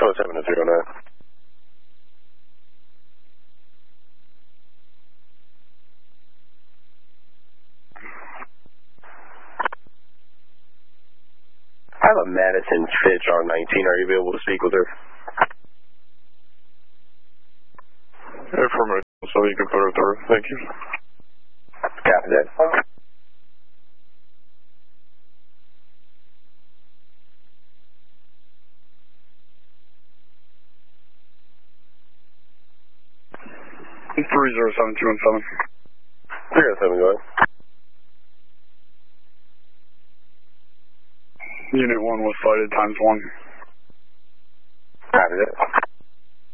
207 to 09. I have a Madison Fitch on 19. Are you able to speak with her? Affirmative, so you can put her through. Thank you. Copy that. It's 307217. 307, go ahead. Unit 1 was cited ×1. Copy that.